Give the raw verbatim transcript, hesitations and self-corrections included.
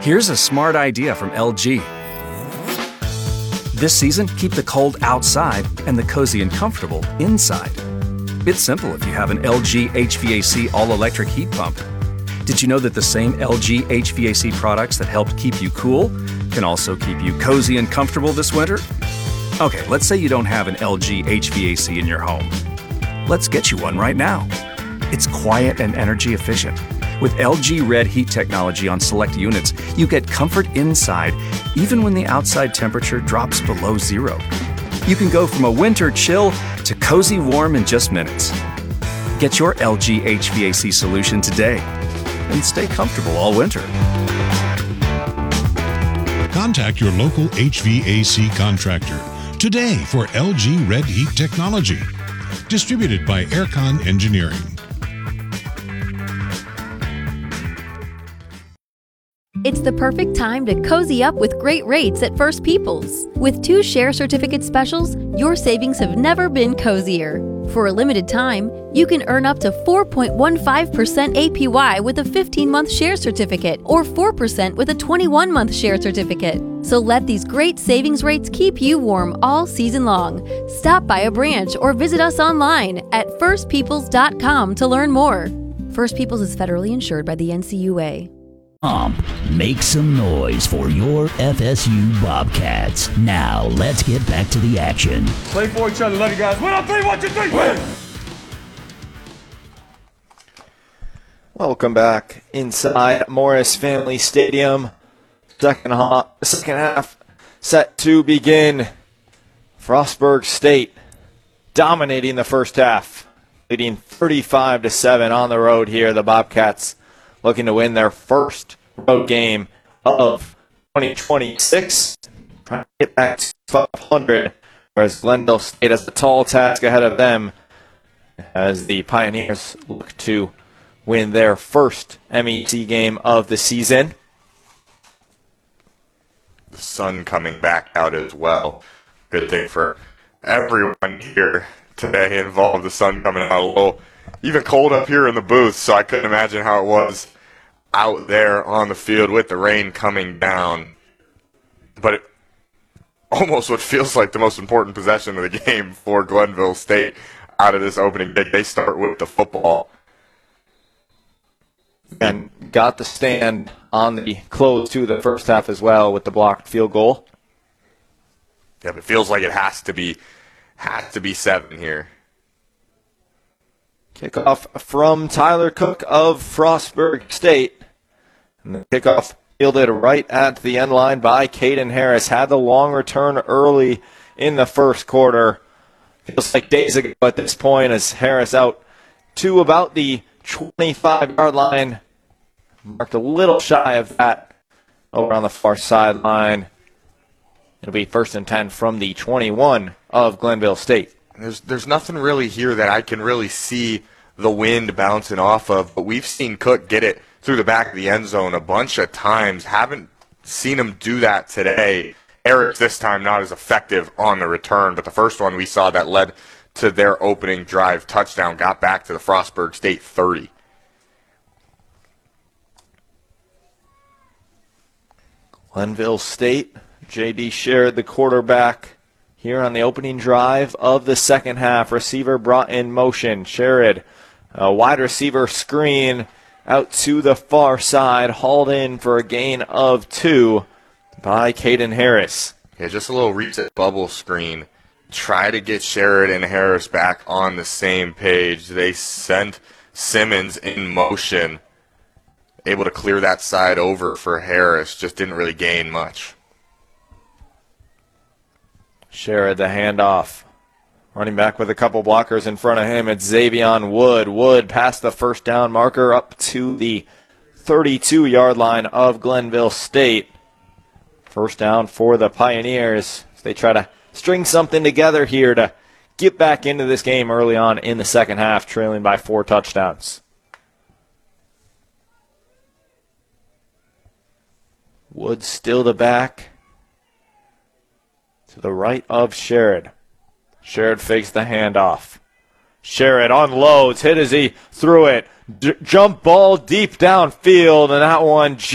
Here's a smart idea from L G. This season, keep the cold outside and the cozy and comfortable inside. It's simple if you have an L G H V A C all-electric heat pump. Did you know that the same L G H V A C products that helped keep you cool can also keep you cozy and comfortable this winter? Okay, let's say you don't have an L G H V A C in your home. Let's get you one right now. It's quiet and energy efficient. With L G Red Heat technology on select units, you get comfort inside even when the outside temperature drops below zero. You can go from a winter chill to cozy warm in just minutes. Get your L G H V A C solution today and stay comfortable all winter. Contact your local H V A C contractor today for L G Red Heat technology. Distributed by Aircon Engineering. It's the perfect time to cozy up with great rates at First Peoples. With two share certificate specials, your savings have never been cozier. For a limited time, you can earn up to four point one five percent A P Y with a fifteen-month share certificate or four percent with a twenty-one-month share certificate. So let these great savings rates keep you warm all season long. Stop by a branch or visit us online at first peoples dot com to learn more. First Peoples is federally insured by the N C U A. Um, make some noise for your F S U Bobcats. Now, let's get back to the action. Play for each other. Love you guys. Win on three. One, two, three. Win! Welcome back inside Morris Family Stadium. Second, ha- second half set to begin. Frostburg State dominating the first half, leading thirty-five to seven on the road here. The Bobcats looking to win their first road game of twenty twenty-six. Trying to get back to five hundred, whereas Glenville State has a tall task ahead of them as the Pioneers look to win their first M E C game of the season. The sun coming back out as well. Good thing for everyone here today involved. The sun coming out a little even cold up here in the booth, so I couldn't imagine how it was out there on the field with the rain coming down. But it almost what feels like the most important possession of the game for Glenville State out of this opening kick. They start with the football. And got the stand on the close to the first half as well with the blocked field goal. Yeah, but it feels like it has to be has to be seven here. Kickoff from Tyler Cook of Frostburg State. And the kickoff fielded right at the end line by Caden Harris. Had the long return early in the first quarter. Feels like days ago at this point as Harris out to about the twenty-five-yard line. Marked a little shy of that over on the far sideline. It'll be first and ten from the twenty-one of Glenville State. There's there's nothing really here that I can really see the wind bouncing off of, but we've seen Cook get it through the back of the end zone a bunch of times. Haven't seen him do that today. Eric this time not as effective on the return, but the first one we saw that led to their opening drive touchdown got back to the Frostburg State thirty. Glenville State, J D Sherrod, the quarterback, here on the opening drive of the second half. Receiver brought in motion. Sherrod, a wide receiver screen out to the far side, hauled in for a gain of two by Caden Harris. Yeah, just a little reset bubble screen. Try to get Sherrod and Harris back on the same page. They sent Simmons in motion, able to clear that side over for Harris. Just didn't really gain much. Sherrod, the handoff. Running back with a couple blockers in front of him. It's Xavion Wood. Wood past the first down marker up to the thirty-two-yard line of Glenville State. First down for the Pioneers as they try to string something together here to get back into this game early on in the second half, trailing by four touchdowns. Wood still the back. To the right of Sherrod. Sherrod fakes the handoff. Sherrod unloads, hit as he threw it. D- jump ball deep downfield, and that one